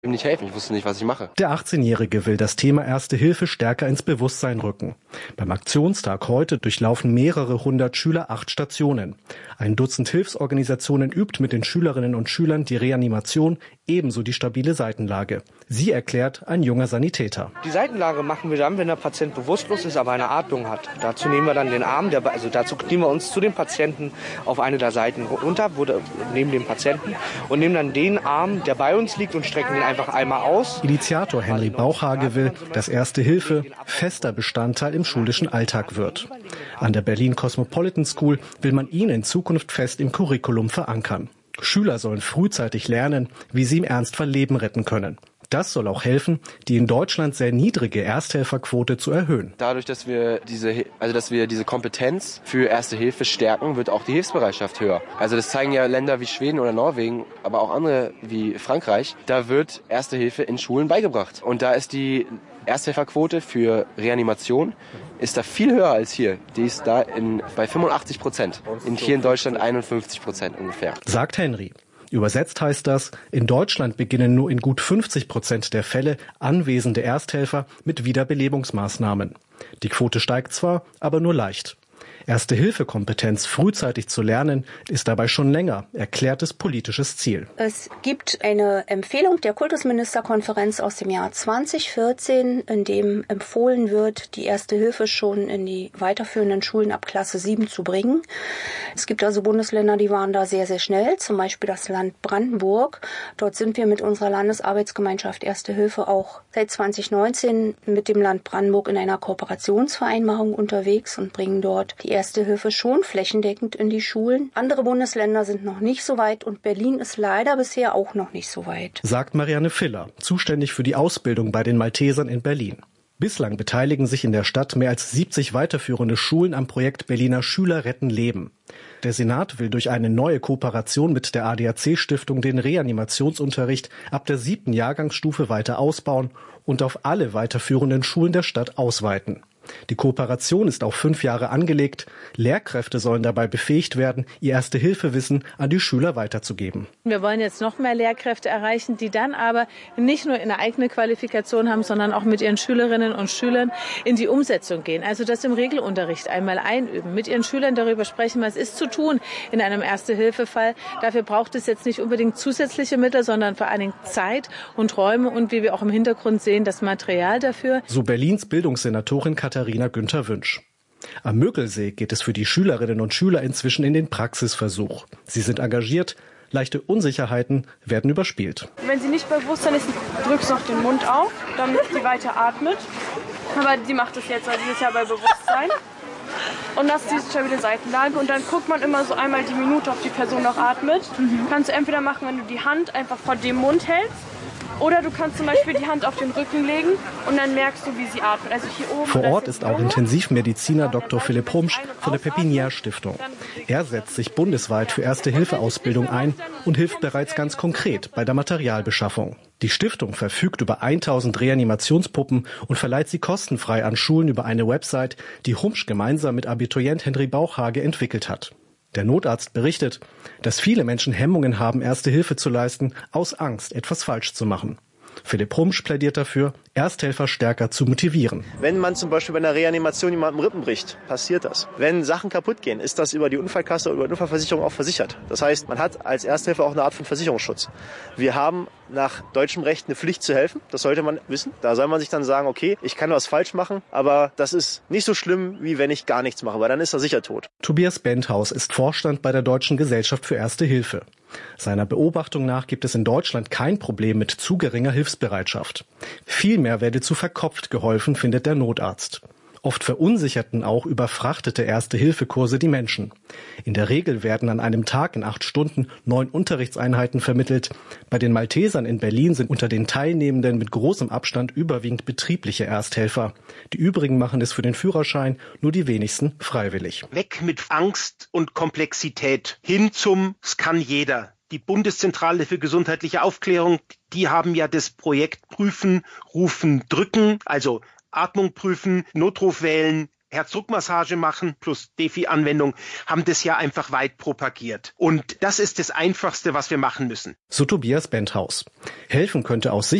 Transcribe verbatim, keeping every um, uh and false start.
ihm nicht helfen. Ich wusste nicht, was ich mache. Der achtzehnjährige will das Thema Erste Hilfe stärker ins Bewusstsein rücken. Beim Aktionstag heute durchlaufen mehrere hundert Schüler acht Stationen. Ein Dutzend Hilfsorganisationen übt mit den Schülerinnen und Schülern die Reanimation, ebenso die stabile Seitenlage. Sie erklärt ein junger Sanitäter. Die Seitenlage machen wir dann, wenn der Patient bewusstlos ist, aber eine Atmung hat. Dazu nehmen wir dann den Arm, der, also dazu knien wir uns zu dem Patienten auf eine der Seiten runter, neben dem Patienten, und nehmen dann den Arm, der bei uns liegt, und strecken den einfach einmal aus. Initiator Henry Bauchhage will, dass Erste Hilfe fester Bestandteil im schulischen Alltag wird. An der Berlin Cosmopolitan School will man ihn in Zukunft fest im Curriculum verankern. Schüler sollen frühzeitig lernen, wie sie im Ernstfall Leben retten können. Das soll auch helfen, die in Deutschland sehr niedrige Ersthelferquote zu erhöhen. Dadurch, dass wir diese, also dass wir diese Kompetenz für Erste Hilfe stärken, wird auch die Hilfsbereitschaft höher. Also das zeigen ja Länder wie Schweden oder Norwegen, aber auch andere wie Frankreich. Da wird Erste Hilfe in Schulen beigebracht. Und da ist die Ersthelferquote für Reanimation ist da viel höher als hier. Die ist da in, bei fünfundachtzig Prozent. In hier in Deutschland einundfünfzig Prozent ungefähr. Sagt Henry. Übersetzt heißt das, in Deutschland beginnen nur in gut fünfzig Prozent der Fälle anwesende Ersthelfer mit Wiederbelebungsmaßnahmen. Die Quote steigt zwar, aber nur leicht. Erste-Hilfe-Kompetenz frühzeitig zu lernen, ist dabei schon länger erklärtes politisches Ziel. Es gibt eine Empfehlung der Kultusministerkonferenz aus dem Jahr zwanzig vierzehn, in dem empfohlen wird, die Erste Hilfe schon in die weiterführenden Schulen ab Klasse sieben zu bringen. Es gibt also Bundesländer, die waren da sehr, sehr schnell, zum Beispiel das Land Brandenburg. Dort sind wir mit unserer Landesarbeitsgemeinschaft Erste Hilfe auch seit zwanzig neunzehn mit dem Land Brandenburg in einer Kooperationsvereinbarung unterwegs und bringen dort die Erste Hilfe schon flächendeckend in die Schulen. Andere Bundesländer sind noch nicht so weit und Berlin ist leider bisher auch noch nicht so weit. Sagt Marianne Filler, zuständig für die Ausbildung bei den Maltesern in Berlin. Bislang beteiligen sich in der Stadt mehr als siebzig weiterführende Schulen am Projekt Berliner Schüler retten Leben. Der Senat will durch eine neue Kooperation mit der A D A C-Stiftung den Reanimationsunterricht ab der siebten Jahrgangsstufe weiter ausbauen und auf alle weiterführenden Schulen der Stadt ausweiten. Die Kooperation ist auf fünf Jahre angelegt. Lehrkräfte sollen dabei befähigt werden, ihr Erste-Hilfe-Wissen an die Schüler weiterzugeben. Wir wollen jetzt noch mehr Lehrkräfte erreichen, die dann aber nicht nur eine eigene Qualifikation haben, sondern auch mit ihren Schülerinnen und Schülern in die Umsetzung gehen. Also das im Regelunterricht einmal einüben, mit ihren Schülern darüber sprechen, was ist zu tun in einem Erste-Hilfe-Fall. Dafür braucht es jetzt nicht unbedingt zusätzliche Mittel, sondern vor allen Dingen Zeit und Räume und, wie wir auch im Hintergrund sehen, das Material dafür. So Berlins Bildungssenatorin Katharina Günther-Wünsch. Am Mögelsee geht es für die Schülerinnen und Schüler inzwischen in den Praxisversuch. Sie sind engagiert, leichte Unsicherheiten werden überspielt. Wenn sie nicht bei Bewusstsein ist, drückst du noch den Mund auf, damit sie weiter atmet. Aber sie macht das jetzt, weil sie ist ja bei Bewusstsein. Und das ist die stabile Seitenlage. Und dann guckt man immer so einmal die Minute, ob die Person noch atmet. Mhm. Kannst du entweder machen, wenn du die Hand einfach vor dem Mund hältst. Oder du kannst zum Beispiel die Hand auf den Rücken legen und dann merkst du, wie sie atmet. Also hier oben. Vor Ort ist auch Intensivmediziner Doktor Philipp Humsch von der Pepinière-Stiftung. Er setzt sich bundesweit für Erste-Hilfe-Ausbildung ein und hilft bereits ganz konkret bei der Materialbeschaffung. Die Stiftung verfügt über tausend Reanimationspuppen und verleiht sie kostenfrei an Schulen über eine Website, die Humsch gemeinsam mit Abiturient Henry Bauchhage entwickelt hat. Der Notarzt berichtet, dass viele Menschen Hemmungen haben, Erste Hilfe zu leisten, aus Angst, etwas falsch zu machen. Philipp Humsch plädiert dafür, Ersthelfer stärker zu motivieren. Wenn man zum Beispiel bei einer Reanimation jemandem Rippen bricht, passiert das. Wenn Sachen kaputt gehen, ist das über die Unfallkasse oder über die Unfallversicherung auch versichert. Das heißt, man hat als Ersthelfer auch eine Art von Versicherungsschutz. Wir haben nach deutschem Recht eine Pflicht zu helfen. Das sollte man wissen. Da soll man sich dann sagen, okay, ich kann was falsch machen, aber das ist nicht so schlimm, wie wenn ich gar nichts mache, weil dann ist er sicher tot. Tobias Benthaus ist Vorstand bei der Deutschen Gesellschaft für Erste Hilfe. Seiner Beobachtung nach gibt es in Deutschland kein Problem mit zu geringer Hilfsbereitschaft. Vielmehr werde zu verkopft geholfen, findet der Notarzt. Oft verunsicherten auch überfrachtete Erste-Hilfe-Kurse die Menschen. In der Regel werden an einem Tag in acht Stunden neun Unterrichtseinheiten vermittelt. Bei den Maltesern in Berlin sind unter den Teilnehmenden mit großem Abstand überwiegend betriebliche Ersthelfer. Die übrigen machen es für den Führerschein, nur die wenigsten freiwillig. Weg mit Angst und Komplexität, hin zum Es kann jeder. Die Bundeszentrale für gesundheitliche Aufklärung, die haben ja das Projekt Prüfen, Rufen, Drücken, also Atmung prüfen, Notruf wählen, Herzdruckmassage machen plus Defi-Anwendung, haben das ja einfach weit propagiert. Und das ist das Einfachste, was wir machen müssen. So Tobias Benthaus. Helfen könnte aus Sicht